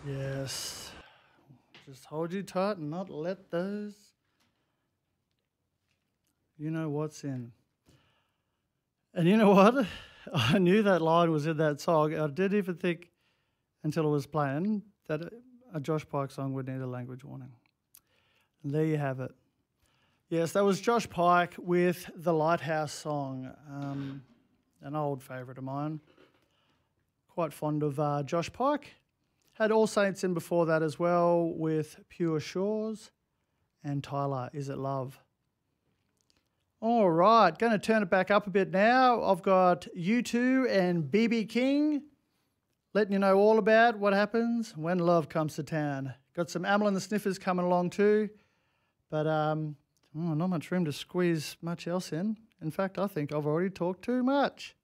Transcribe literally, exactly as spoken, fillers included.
Yes. Just hold you tight and not let those. You know what's in. And you know what? I knew that line was in that song. I didn't even think until it was playing that a Josh Pike song would need a language warning. And there you have it. Yes, that was Josh Pike with the Lighthouse song, um, an old favourite of mine. Quite fond of uh, Josh Pike. Had All Saints in before that as well with Pure Shores and Tyler, Is It Love? All right, going to turn it back up a bit now. I've got U two and B B King letting you know all about what happens when love comes to town. Got some Amyl and the Sniffers coming along too, but um, oh, not much room to squeeze much else in. In fact, I think I've already talked too much.